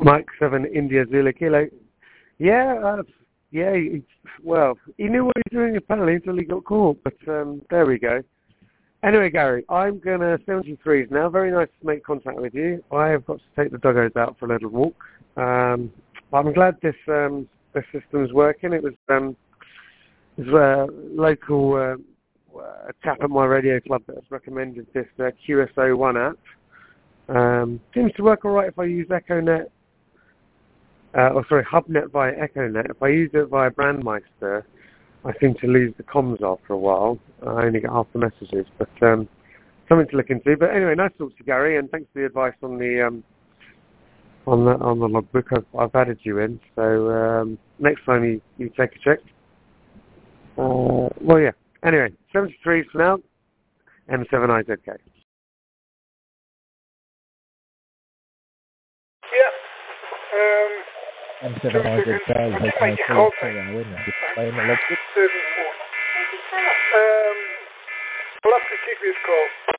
Mike 7 India Zulu Kilo. Yeah, well, he knew what he was doing apparently until he got caught, but there we go. Anyway, Gary, I'm going to 73s now. Very nice to make contact with you. I have got to take the doggos out for a little walk. I'm glad this system is working. It was a local chap at my radio club that has recommended this QSO One app. Seems to work all right if I use EchoNet. HubNet via EchoNet. If I use it via Brandmeister, I seem to lose the comms after a while. I only get half the messages, but something to look into. But anyway, nice to talk to you, Gary, and thanks for the advice on the logbook. I've added you in, so next time you take a check. Well, yeah. Anyway, 73 for now. M7IZK. M7IZK, We'll have to keep his call.